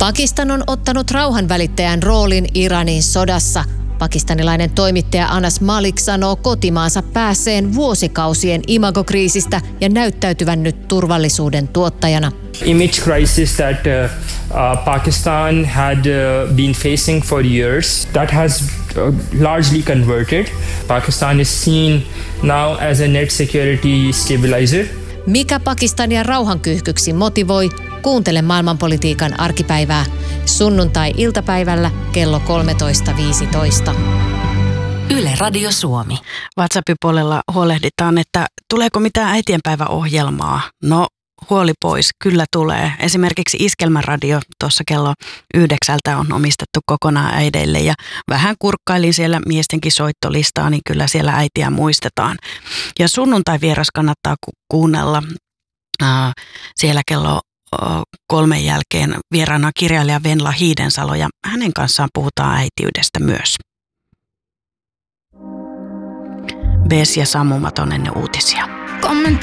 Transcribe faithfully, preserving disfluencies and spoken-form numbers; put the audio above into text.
Pakistan on ottanut rauhanvälittäjän roolin Iranin sodassa. Pakistanilainen toimittaja Anas Malik sanoo kotimaansa päässeen vuosikausien imagokriisistä ja näyttäytyvän nyt turvallisuuden tuottajana. Image crisis that uh, uh, Pakistan had uh, been facing for years, that has uh, largely converted. Pakistan is seen now as a net security stabilizer. Mikä Pakistania rauhankyyhkyksi motivoi? Kuuntele maailmanpolitiikan arkipäivää sunnuntai-iltapäivällä kello kolmetoista viisitoista. Yle Radio Suomi. WhatsAppin puolella huolehditaan, että tuleeko mitään äitienpäiväohjelmaa. No, huoli pois, kyllä tulee. Esimerkiksi Iskelmäradio tuossa kello yhdeksältä on omistettu kokonaan äideille ja vähän kurkkailin siellä miestenkin soittolistaa, niin kyllä siellä äitiä muistetaan. Ja sunnuntai-vieras kannattaa ku- kuunnella äh, siellä kello kolmen jälkeen vieraana kirjailija Venla Hiidensalo ja hänen kanssaan puhutaan äitiydestä myös. Bes ja sammumaton ennen uutisia.